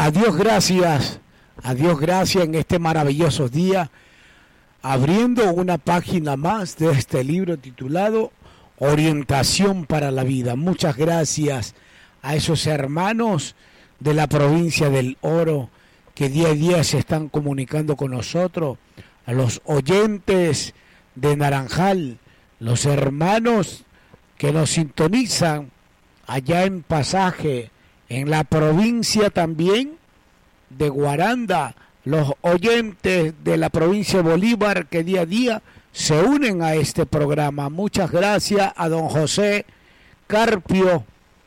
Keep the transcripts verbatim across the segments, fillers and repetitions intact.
A Dios gracias, a Dios gracias en este maravilloso día, abriendo una página más de este libro titulado Orientación para la Vida. Muchas gracias a esos hermanos de la provincia del Oro que día a día se están comunicando con nosotros, a los oyentes de Naranjal, los hermanos que nos sintonizan allá en Pasaje, en la provincia también de Guaranda, los oyentes de la provincia de Bolívar que día a día se unen a este programa. Muchas gracias a don José Carpio.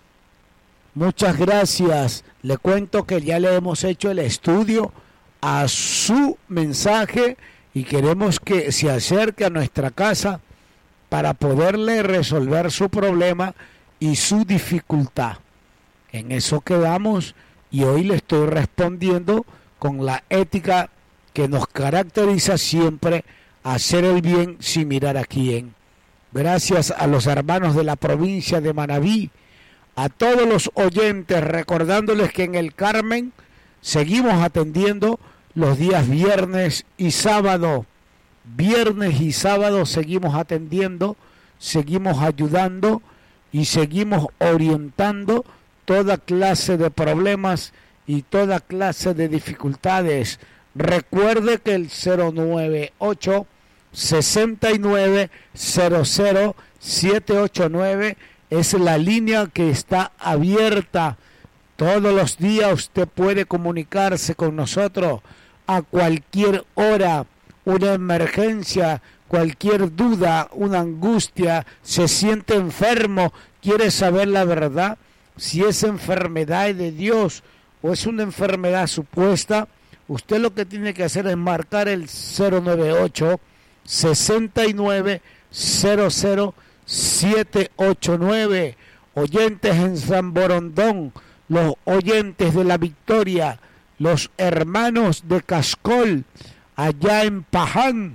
Muchas gracias. Le cuento que ya le hemos hecho el estudio a su mensaje y queremos que se acerque a nuestra casa para poderle resolver su problema y su dificultad. En eso quedamos y hoy le estoy respondiendo con la ética que nos caracteriza siempre, hacer el bien sin mirar a quién. Gracias a los hermanos de la provincia de Manabí, a todos los oyentes, recordándoles que en el Carmen seguimos atendiendo los días viernes y sábado. Viernes y sábado seguimos atendiendo, seguimos ayudando y seguimos orientando toda clase de problemas y toda clase de dificultades. Recuerde que el cero nueve ocho, sesenta y nueve, cero cero, siete ocho nueve es la línea que está abierta. Todos los días usted puede comunicarse con nosotros a cualquier hora. Una emergencia, cualquier duda, una angustia, se siente enfermo, quiere saber la verdad, si esa enfermedad es de Dios o es una enfermedad supuesta, usted lo que tiene que hacer es marcar el cero nueve ocho, sesenta y nueve, cero cero, siete ocho nueve. Oyentes en San Borondón, los oyentes de La Victoria, los hermanos de Cascol, allá en Paján,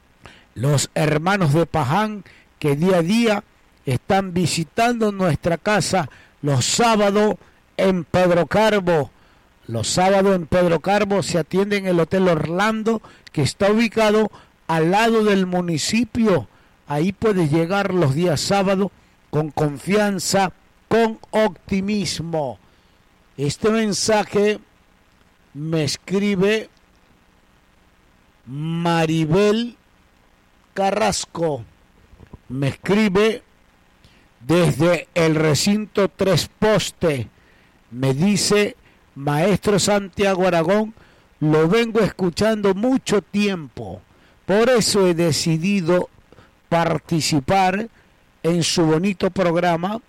los hermanos de Paján que día a día están visitando nuestra casa los sábados en Pedro Carbo. Los sábados en Pedro Carbo se atiende en el Hotel Orlando, que está ubicado al lado del municipio. Ahí puedes llegar los días sábados con confianza, con optimismo. Este mensaje me escribe Maribel Carrasco, me escribe desde el recinto Tres Postes, me dice: maestro Santiago Aragón, lo vengo escuchando mucho tiempo, por eso he decidido participar en su bonito programa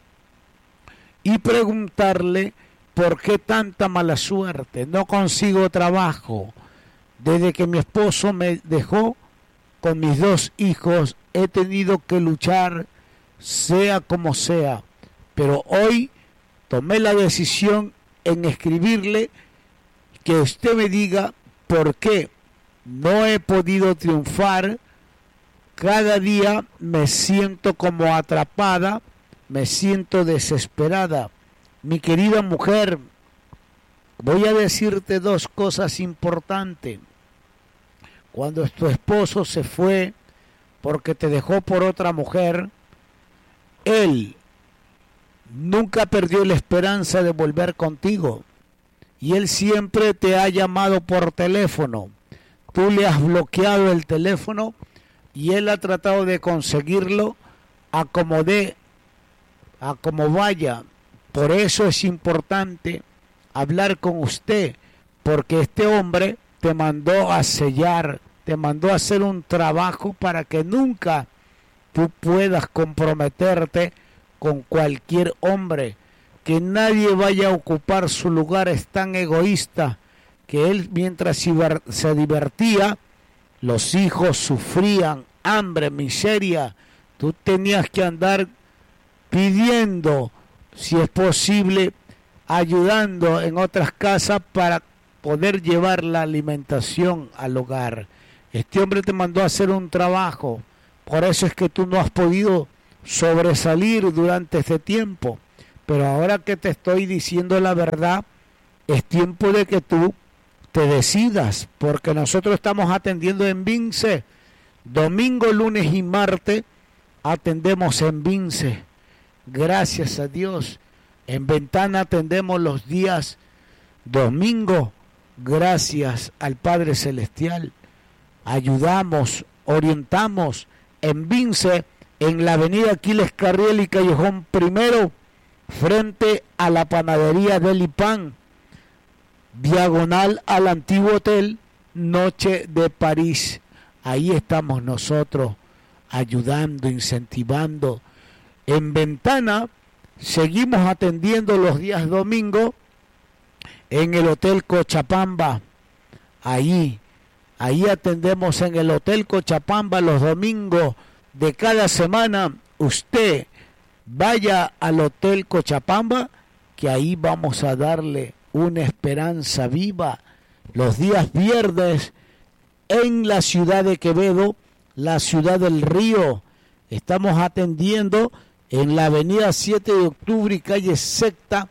y preguntarle por qué tanta mala suerte, no consigo trabajo. Desde que mi esposo me dejó con mis dos hijos, he tenido que luchar, sea como sea. Pero hoy tomé la decisión en escribirle que usted me diga por qué no he podido triunfar. Cada día me siento como atrapada, me siento desesperada. Mi querida mujer, voy a decirte dos cosas importantes. Cuando tu esposo se fue porque te dejó por otra mujer, él nunca perdió la esperanza de volver contigo. Y él siempre te ha llamado por teléfono. Tú le has bloqueado el teléfono y él ha tratado de conseguirlo a como dé, a como vaya. Por eso es importante hablar con usted, porque este hombre te mandó a sellar, te mandó a hacer un trabajo para que nunca tú puedas comprometerte con cualquier hombre, que nadie vaya a ocupar su lugar. Es tan egoísta que él, mientras se divertía, los hijos sufrían hambre, miseria. Tú tenías que andar pidiendo, si es posible, ayudando en otras casas para poder llevar la alimentación al hogar. Este hombre te mandó a hacer un trabajo, por eso es que tú no has podido sobresalir durante este tiempo. Pero ahora que te estoy diciendo la verdad, es tiempo de que tú te decidas, porque nosotros estamos atendiendo en Vince, domingo, lunes y martes, atendemos en Vince, gracias a Dios. En Ventana atendemos los días domingo, gracias al Padre Celestial. Ayudamos, orientamos en Vince, en la avenida Aquiles Carriel y Callejón Primero, frente a la panadería del Ipán, diagonal al antiguo hotel Noche de París. Ahí estamos nosotros ayudando, incentivando. En Ventana seguimos atendiendo los días domingos en el Hotel Cochabamba. Ahí, ahí atendemos en el Hotel Cochabamba los domingos de cada semana. Usted vaya al Hotel Cochabamba, que ahí vamos a darle una esperanza viva. Los días viernes en la ciudad de Quevedo, la ciudad del Río, estamos atendiendo en la avenida siete de octubre y calle Secta,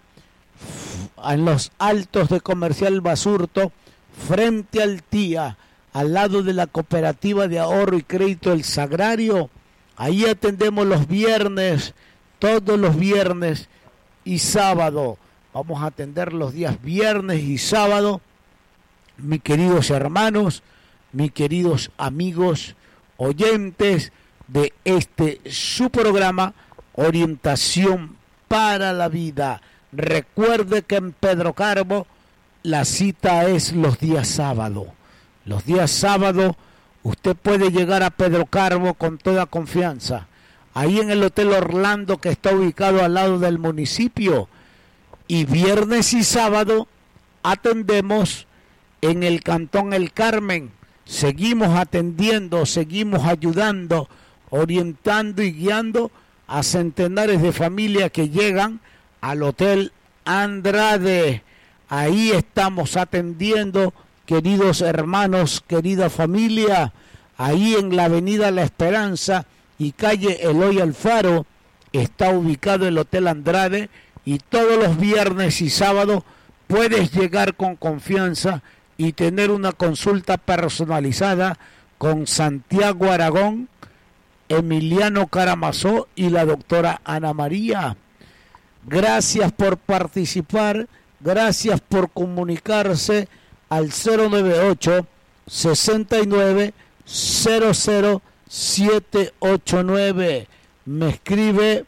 en los altos de Comercial Basurto, frente al Tía, al lado de la Cooperativa de Ahorro y Crédito El Sagrario. Ahí atendemos los viernes, todos los viernes y sábado. Vamos a atender los días viernes y sábado, mis queridos hermanos, mis queridos amigos, oyentes de este su programa, Orientación para la Vida. Recuerde que en Pedro Carbo la cita es los días sábado. Los días sábado usted puede llegar a Pedro Carbo con toda confianza. Ahí en el Hotel Orlando, que está ubicado al lado del municipio. Y viernes y sábado atendemos en el Cantón El Carmen. Seguimos atendiendo, seguimos ayudando, orientando y guiando a centenares de familias que llegan al Hotel Andrade. Ahí estamos atendiendo, queridos hermanos, querida familia. Ahí en la avenida La Esperanza y calle Eloy Alfaro está ubicado el Hotel Andrade, y todos los viernes y sábados puedes llegar con confianza y tener una consulta personalizada con Santiago Aragón, Emiliano Caramazó y la doctora Ana María. Gracias por participar, gracias por comunicarse al cero nueve ocho, sesenta y nueve, cero cero siete ocho nueve. Me escribe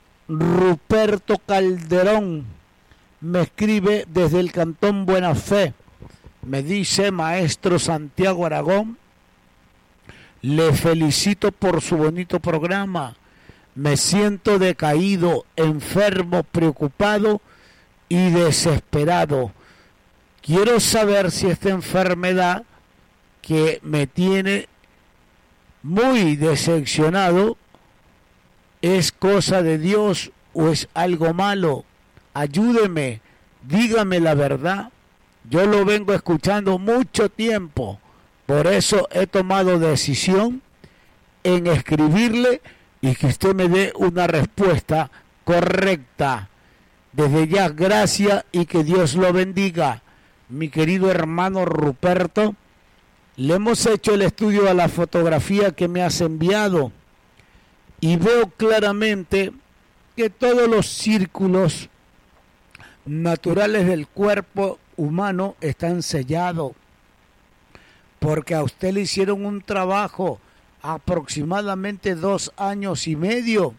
Ruperto Calderón, me escribe desde el Cantón Buena Fe. Me dice: maestro Santiago Aragón, le felicito por su bonito programa. Me siento decaído, enfermo, preocupado y desesperado. Quiero saber si esta enfermedad que me tiene muy decepcionado es cosa de Dios o es algo malo. Ayúdeme, dígame la verdad. Yo lo vengo escuchando mucho tiempo, por eso he tomado decisión en escribirle y que usted me dé una respuesta correcta. Desde ya, gracias y que Dios lo bendiga. Mi querido hermano Ruperto, le hemos hecho el estudio a la fotografía que me has enviado y veo claramente que todos los círculos naturales del cuerpo humano están sellados, porque a usted le hicieron un trabajo aproximadamente dos años y medio.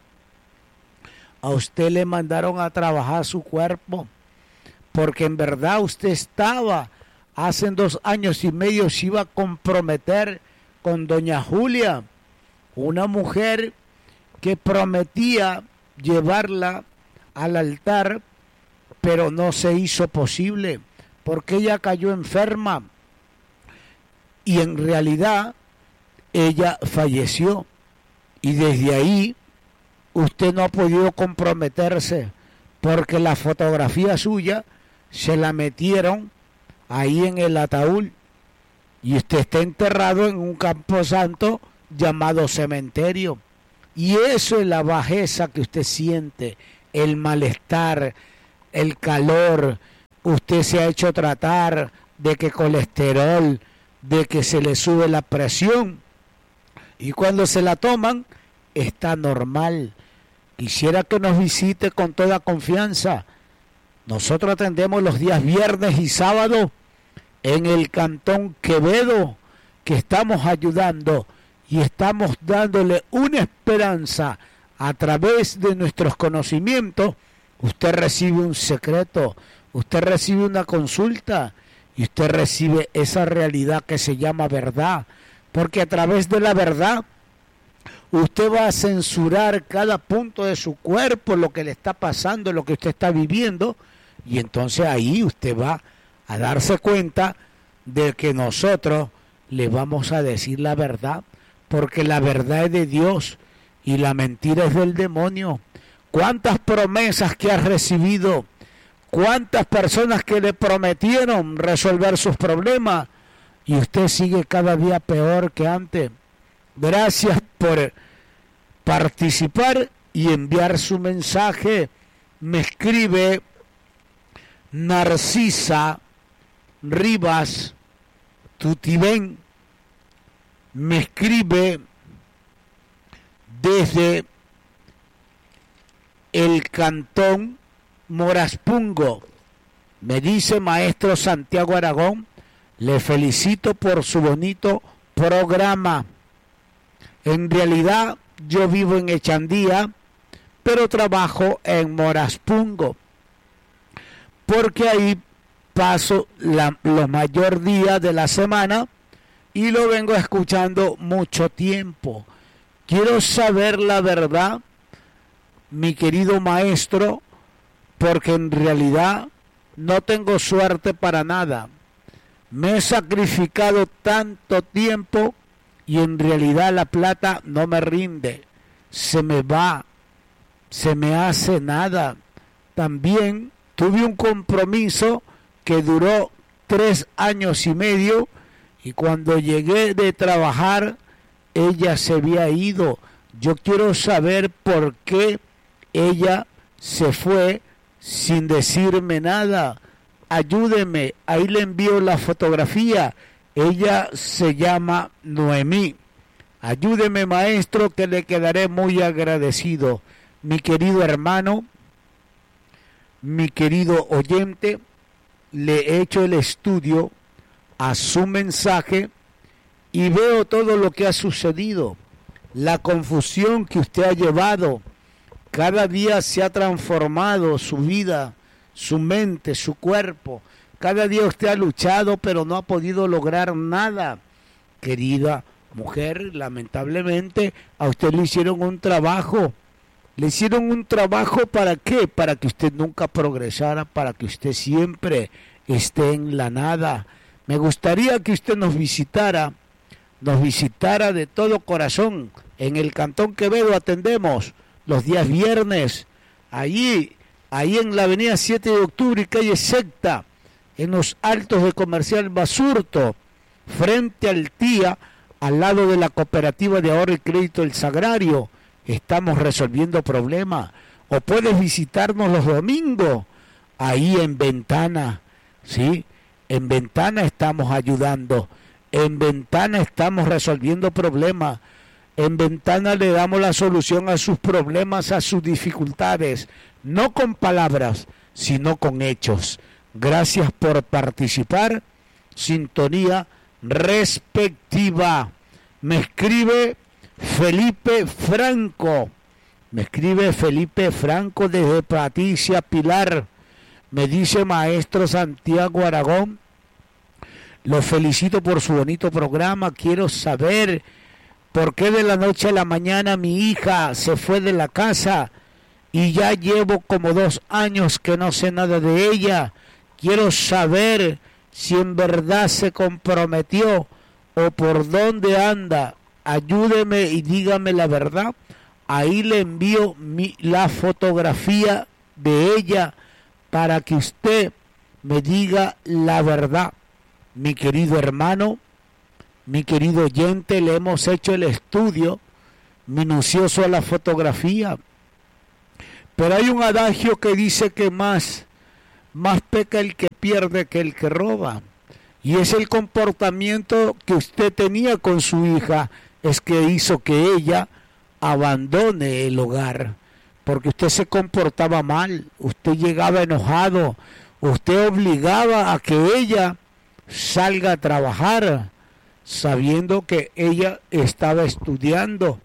A usted le mandaron a trabajar su cuerpo, porque en verdad usted estaba, hace dos años y medio se iba a comprometer con doña Julia, una mujer que prometía llevarla al altar, pero no se hizo posible, porque ella cayó enferma y en realidad ella falleció, y desde ahí usted no ha podido comprometerse, porque la fotografía suya se la metieron ahí en el ataúd y usted está enterrado en un camposanto llamado cementerio. Y eso es la bajeza que usted siente, el malestar, el calor, usted se ha hecho tratar de que colesterol, de que se le sube la presión, y cuando se la toman está normal. Quisiera que nos visite con toda confianza. Nosotros atendemos los días viernes y sábado en el Cantón Quevedo, que estamos ayudando y estamos dándole una esperanza a través de nuestros conocimientos. Usted recibe un secreto, usted recibe una consulta y usted recibe esa realidad que se llama verdad, porque a través de la verdad usted va a censurar cada punto de su cuerpo, lo que le está pasando, lo que usted está viviendo, y entonces ahí usted va a darse cuenta de que nosotros le vamos a decir la verdad, porque la verdad es de Dios y la mentira es del demonio. ¿Cuántas promesas que has recibido? ¿Cuántas personas que le prometieron resolver sus problemas? Y usted sigue cada día peor que antes. Gracias por participar y enviar su mensaje. Me escribe Narcisa Rivas Tutibén, me escribe desde el Cantón Moraspungo. Me dice: maestro Santiago Aragón, le felicito por su bonito programa. En realidad yo vivo en Echandía, pero trabajo en Moraspungo, porque ahí paso la, los mayor días de la semana y lo vengo escuchando mucho tiempo. Quiero saber la verdad, mi querido maestro, porque en realidad no tengo suerte para nada. Me he sacrificado tanto tiempo y en realidad la plata no me rinde, se me va, se me hace nada. También tuve un compromiso que duró tres años y medio y cuando llegué de trabajar ella se había ido. Yo quiero saber por qué ella se fue sin decirme nada. Ayúdeme, ahí le envío la fotografía. Ella se llama Noemí. Ayúdeme, maestro, que le quedaré muy agradecido. Mi querido hermano, mi querido oyente, le he hecho el estudio a su mensaje y veo todo lo que ha sucedido, la confusión que usted ha llevado. Cada día se ha transformado su vida, su mente, su cuerpo. Cada día usted ha luchado, pero no ha podido lograr nada. Querida mujer, lamentablemente a usted le hicieron un trabajo. Le hicieron un trabajo, ¿para qué? Para que usted nunca progresara, para que usted siempre esté en la nada. Me gustaría que usted nos visitara, nos visitara de todo corazón. En el Cantón Quevedo atendemos los días viernes, allí, ahí en la avenida siete de octubre y calle Secta, en los altos de Comercial Basurto, frente al Tía, al lado de la Cooperativa de Ahorro y Crédito El Sagrario. Estamos resolviendo problemas. O puedes visitarnos los domingos, ahí en Ventana, ¿sí? En Ventana estamos ayudando, en Ventana estamos resolviendo problemas, en Ventana le damos la solución a sus problemas, a sus dificultades, no con palabras, sino con hechos. Gracias por participar. Sintonía respectiva. Me escribe Felipe Franco, me escribe Felipe Franco desde Patricia Pilar. Me dice: maestro Santiago Aragón, lo felicito por su bonito programa. Quiero saber por qué de la noche a la mañana mi hija se fue de la casa y ya llevo como dos años que no sé nada de ella. Quiero saber si en verdad se comprometió o por dónde anda. Ayúdeme y dígame la verdad. Ahí le envío mi, la fotografía de ella para que usted me diga la verdad. Mi querido hermano, mi querido oyente, le hemos hecho el estudio minucioso a la fotografía. Pero hay un adagio que dice que más, más peca el que pierde que el que roba. Y es el comportamiento que usted tenía con su hija, es que hizo que ella abandone el hogar, porque usted se comportaba mal, usted llegaba enojado, usted obligaba a que ella salga a trabajar, sabiendo que ella estaba estudiando.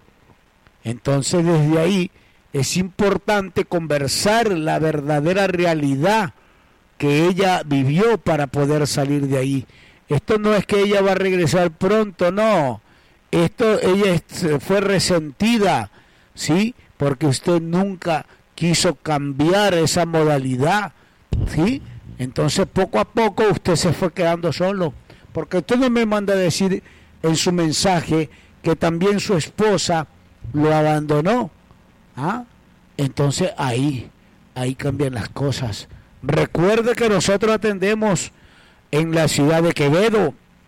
Entonces desde ahí es importante conversar la verdadera realidad que ella vivió para poder salir de ahí. Esto no es que ella va a regresar pronto, no. Esto, ella fue resentida, ¿sí? Porque usted nunca quiso cambiar esa modalidad, ¿sí? Entonces poco a poco usted se fue quedando solo. Porque usted no me manda a decir en su mensaje que también su esposa lo abandonó. ¿Ah? Entonces ahí, ahí cambian las cosas. Recuerde que nosotros atendemos en la ciudad de Quevedo,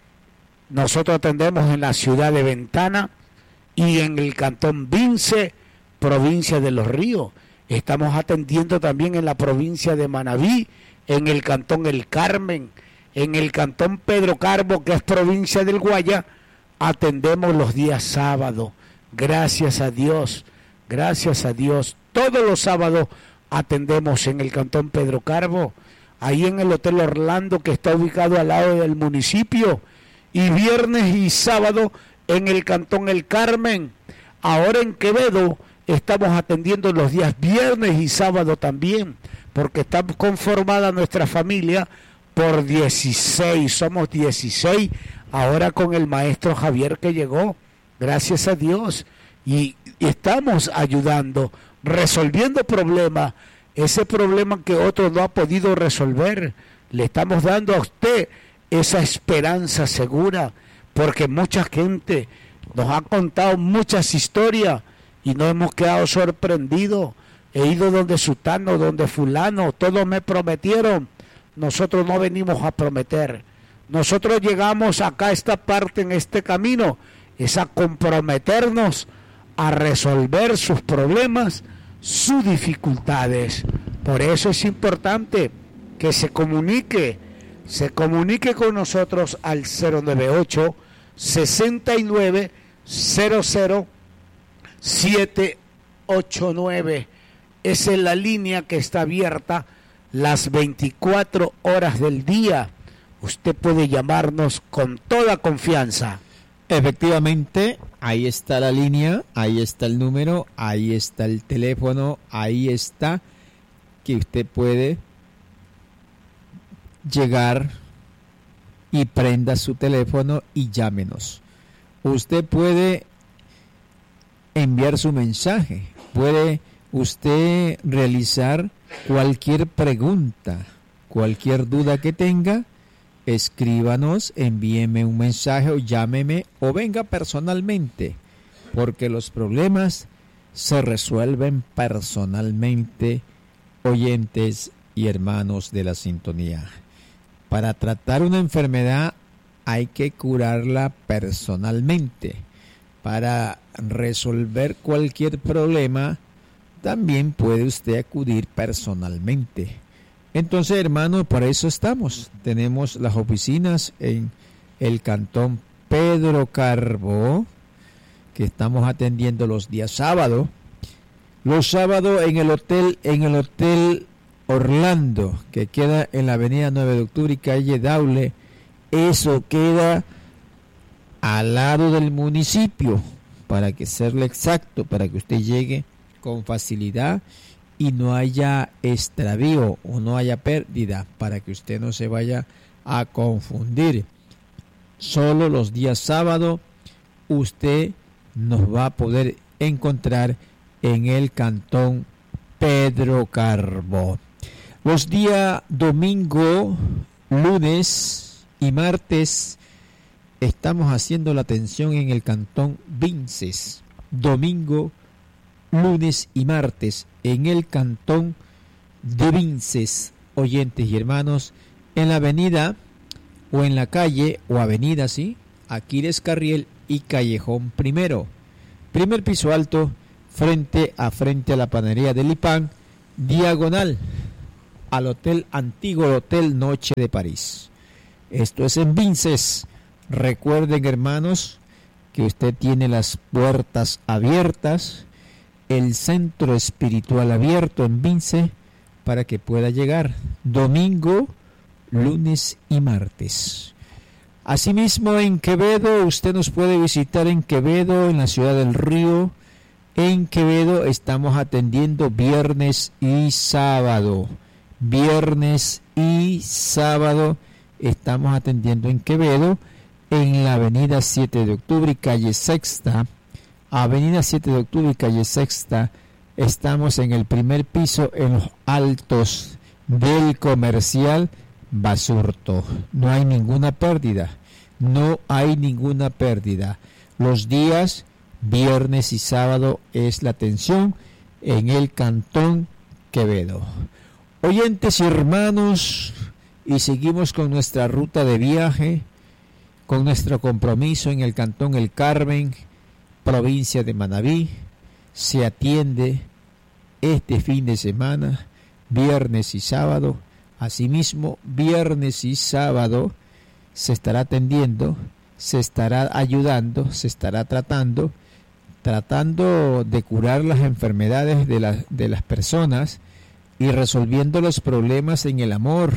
nosotros atendemos en la ciudad de Ventana y en el cantón Vince, provincia de Los Ríos. Estamos atendiendo también en la provincia de Manabí, en el cantón El Carmen, en el cantón Pedro Carbo, que es provincia del Guaya. Atendemos los días sábados. Gracias a Dios, gracias a Dios. Todos los sábados atendemos en el cantón Pedro Carbo, ahí en el Hotel Orlando, que está ubicado al lado del municipio, y viernes y sábado en el cantón El Carmen. Ahora en Quevedo estamos atendiendo los días viernes y sábado también, porque está conformada nuestra familia por dieciséis, somos dieciséis, ahora con el maestro Javier que llegó, gracias a Dios, y, y estamos ayudando, resolviendo problemas, ese problema que otro no ha podido resolver, le estamos dando a usted esa esperanza segura, porque mucha gente nos ha contado muchas historias y nos hemos quedado sorprendidos. He ido donde sutano, donde fulano, todos me prometieron. Nosotros no venimos a prometer. Nosotros llegamos acá a esta parte, en este camino, es a comprometernos a resolver sus problemas, sus dificultades. Por eso es importante que se comunique, se comunique con nosotros al cero noventa y ocho, sesenta y nueve, cero cero, siete ocho nueve. Esa es la línea que está abierta las veinticuatro horas del día. Usted puede llamarnos con toda confianza. Efectivamente, ahí está la línea, ahí está el número, ahí está el teléfono, ahí está que usted puede llegar y prenda su teléfono y llámenos. Usted puede enviar su mensaje, puede usted realizar cualquier pregunta, cualquier duda que tenga, escríbanos, envíeme un mensaje o llámeme o venga personalmente, porque los problemas se resuelven personalmente, oyentes y hermanos de la sintonía. Para tratar una enfermedad hay que curarla personalmente. Para resolver cualquier problema también puede usted acudir personalmente. Entonces, hermanos, para eso estamos. Tenemos las oficinas en el cantón Pedro Carbo, que estamos atendiendo los días sábados. Los sábados en el hotel, en el hotel Orlando, que queda en la avenida nueve de octubre y calle Daule. Eso queda al lado del municipio, para que serle exacto, para que usted llegue con facilidad y no haya extravío o no haya pérdida, para que usted no se vaya a confundir. Solo los días sábados usted nos va a poder encontrar en el cantón Pedro Carbo. Los días domingo, lunes y martes estamos haciendo la atención en el cantón Vinces. Domingo, lunes y martes en el cantón de Vinces, oyentes y hermanos, en la avenida o en la calle o avenida, sí, Aquiles Carriel y Callejón Primero, primer piso alto, frente a frente a la panadería del Ipán, diagonal al Hotel Antiguo Hotel Noche de París. Esto es en Vinces. Recuerden, hermanos, que usted tiene las puertas abiertas, el centro espiritual abierto en Vince para que pueda llegar domingo, lunes y martes. Asimismo, en Quevedo, usted nos puede visitar en Quevedo, en la ciudad del Río. En Quevedo estamos atendiendo viernes y sábado. Viernes y sábado estamos atendiendo en Quevedo, en la avenida siete de octubre y calle Sexta. Avenida siete de octubre y calle Sexta. Estamos en el primer piso, en los altos del comercial Basurto. No hay ninguna pérdida. No hay ninguna pérdida. Los días viernes y sábado es la atención en el Cantón Quevedo. Oyentes y hermanos, y seguimos con nuestra ruta de viaje, con nuestro compromiso en el Cantón El Carmen, provincia de Manabí. Se atiende este fin de semana, viernes y sábado. Asimismo, viernes y sábado se estará atendiendo, se estará ayudando, se estará tratando, tratando de curar las enfermedades de, la, de las personas y resolviendo los problemas en el amor,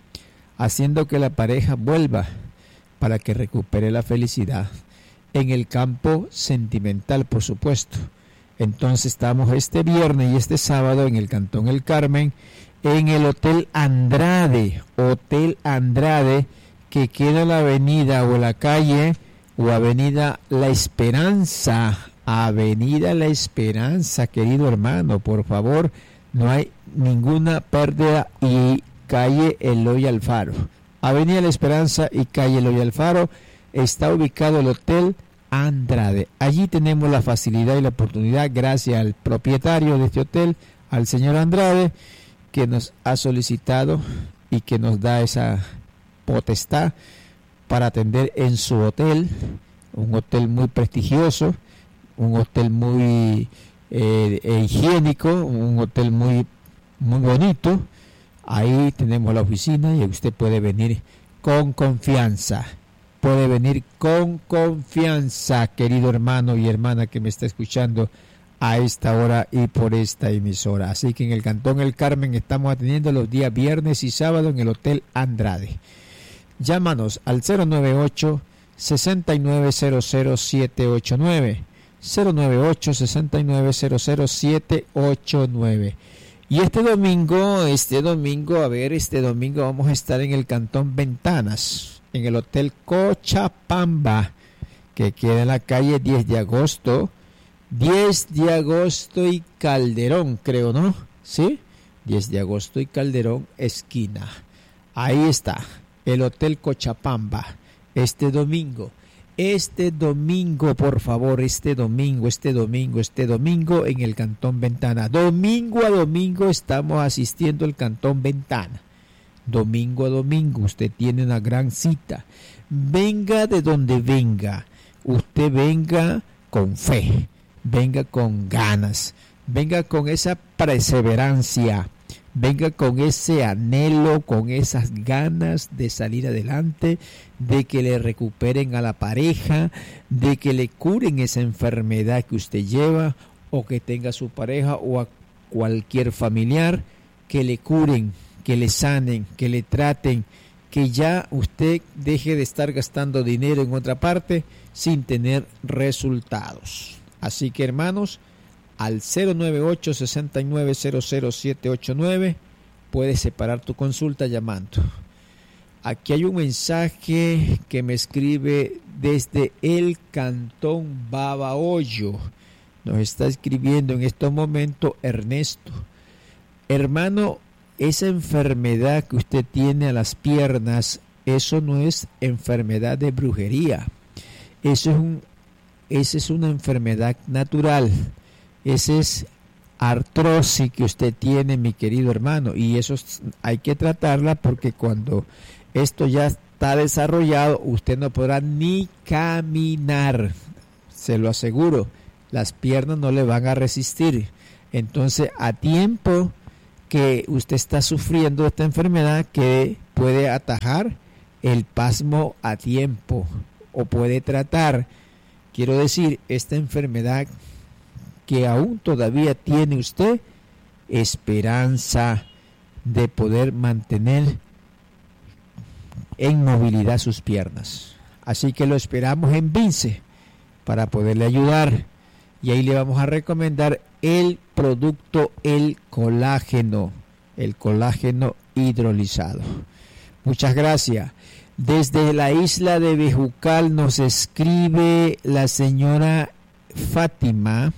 haciendo que la pareja vuelva para que recupere la felicidad. En el campo sentimental, por supuesto. Entonces estamos este viernes y este sábado en el Cantón El Carmen, en el Hotel Andrade, Hotel Andrade, que queda en la avenida o la calle o avenida La Esperanza, avenida La Esperanza, querido hermano, por favor, no hay ninguna pérdida, y calle Eloy Alfaro, avenida La Esperanza y calle Eloy Alfaro, está ubicado el Hotel Andrade. Allí tenemos la facilidad y la oportunidad, gracias al propietario de este hotel, al señor Andrade, que nos ha solicitado y que nos da esa potestad para atender en su hotel, un hotel muy prestigioso, un hotel muy eh, higiénico, un hotel muy, muy bonito. Ahí tenemos la oficina y usted puede venir con confianza. Puede venir con confianza, querido hermano y hermana que me está escuchando a esta hora y por esta emisora. Así que en el Cantón El Carmen estamos atendiendo los días viernes y sábado en el Hotel Andrade. Llámanos al cero nueve ocho, seis nueve cero cero, siete ocho nueve, cero nueve ocho, seis nueve cero cero, siete ocho nueve. Y este domingo, este domingo, a ver, este domingo vamos a estar en el Cantón Ventanas, en el Hotel Cochabamba, que queda en la calle diez de agosto, diez de agosto y Calderón, creo, ¿no? ¿Sí? diez de agosto y Calderón, esquina. Ahí está, el Hotel Cochabamba, este domingo. Este domingo, por favor, este domingo, este domingo, este domingo en el Cantón Ventana. Domingo a domingo estamos asistiendo al Cantón Ventana. Domingo a domingo usted tiene una gran cita. Venga de donde venga, usted venga con fe, venga con ganas, venga con esa perseverancia, venga con ese anhelo, con esas ganas de salir adelante, de que le recuperen a la pareja, de que le curen esa enfermedad que usted lleva o que tenga su pareja o a cualquier familiar, que le curen, que le sanen, que le traten, que ya usted deje de estar gastando dinero en otra parte sin tener resultados. Así que, hermanos, al cero nueve ocho, seis nueve cero cero, siete ocho nueve puedes separar tu consulta llamando. Aquí hay un mensaje que me escribe desde el Cantón Babahoyo. Nos está escribiendo en estos momentos Ernesto. Hermano, esa enfermedad que usted tiene a las piernas, eso no es enfermedad de brujería. Eso es un, esa es una enfermedad natural. Esa es artrosis que usted tiene, mi querido hermano, y eso hay que tratarla porque cuando esto ya está desarrollado, usted no podrá ni caminar, se lo aseguro, las piernas no le van a resistir. Entonces, a tiempo que usted está sufriendo esta enfermedad que puede atajar el pasmo a tiempo o puede tratar, quiero decir, esta enfermedad que aún todavía tiene usted esperanza de poder mantener en movilidad sus piernas. Así que lo esperamos en Vince para poderle ayudar, y ahí le vamos a recomendar el producto, el colágeno, el colágeno hidrolizado. Muchas gracias. Desde la isla de Bejucal nos escribe la señora Fátima.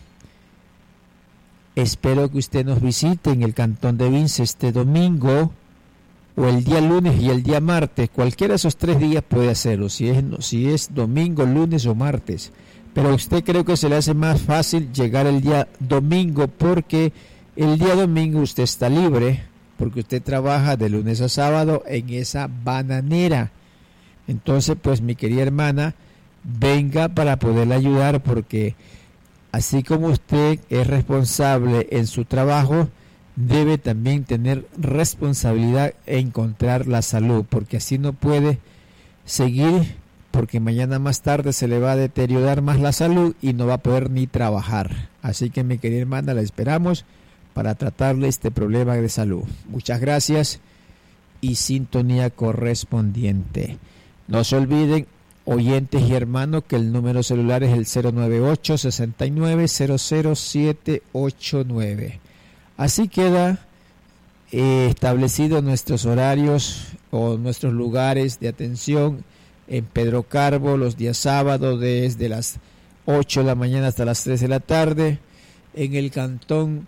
Espero que usted nos visite en el Cantón de Vince este domingo, o el día lunes y el día martes. Cualquiera de esos tres días puede hacerlo, si es, si es domingo, lunes o martes. Pero a usted creo que se le hace más fácil llegar el día domingo, porque el día domingo usted está libre, porque usted trabaja de lunes a sábado en esa bananera. Entonces, pues mi querida hermana, venga para poderle ayudar, porque así como usted es responsable en su trabajo, debe también tener responsabilidad en encontrar la salud, porque así no puede seguir, porque mañana más tarde se le va a deteriorar más la salud y no va a poder ni trabajar. Así que mi querida hermana, la esperamos para tratarle este problema de salud. Muchas gracias y sintonía correspondiente. No se olviden, oyentes y hermanos, que el número celular es el cero nueve ocho, sesenta y nueve, cero cero siete ocho nueve. Así queda eh, establecido nuestros horarios o nuestros lugares de atención en Pedro Carbo los días sábados desde las ocho de la mañana hasta las tres de la tarde. En el Cantón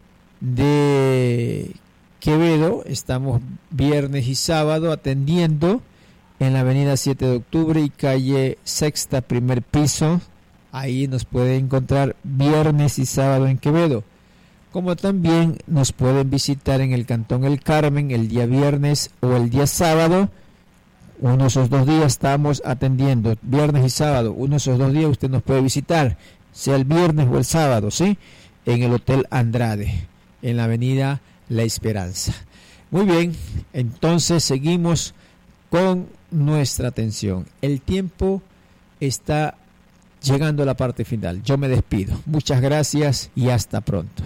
de Quevedo estamos viernes y sábado atendiendo en la avenida siete de octubre y calle Sexta, primer piso. Ahí nos puede encontrar viernes y sábado en Quevedo. Como también nos pueden visitar en el Cantón El Carmen el día viernes o el día sábado. Uno de esos dos días estamos atendiendo, viernes y sábado. Uno de esos dos días usted nos puede visitar, sea el viernes o el sábado, ¿sí? En el Hotel Andrade, en la avenida La Esperanza. Muy bien, entonces seguimos con nuestra atención. El tiempo está llegando a la parte final. Yo me despido. Muchas gracias y hasta pronto.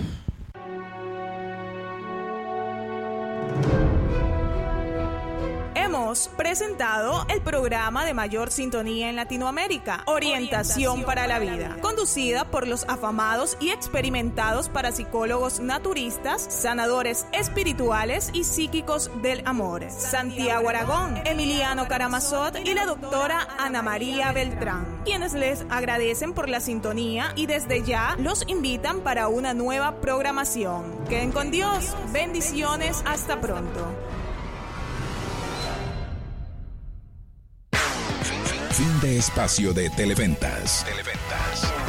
Hemos presentado el programa de mayor sintonía en Latinoamérica, Orientación para la Vida, conducida por los afamados y experimentados parapsicólogos naturistas, sanadores espirituales y psíquicos del amor, Santiago Aragón, Emiliano Karamazot y la doctora Ana María Beltrán, quienes les agradecen por la sintonía y desde ya los invitan para una nueva programación. Queden con Dios, bendiciones, hasta pronto. Fin de espacio de Televentas. Televentas.